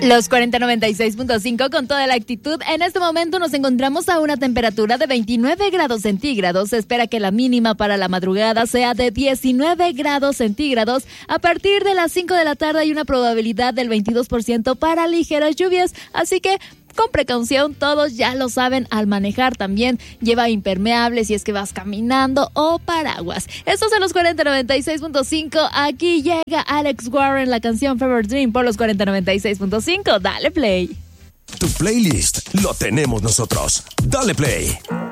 Los 4096.5 con toda la actitud. En este momento nos encontramos a una temperatura de 29 grados centígrados. Se espera que la mínima para la madrugada sea de 19 grados centígrados. A partir de las 5 de la tarde hay una probabilidad del 22% para ligeras lluvias. Así que con precaución, todos ya lo saben al manejar. También lleva impermeables si es que vas caminando o paraguas. Estos son los 4096.5. Aquí llega Alex Warren, la canción Fever Dream por los 4096.5. Dale play. Tu playlist lo tenemos nosotros. Dale play.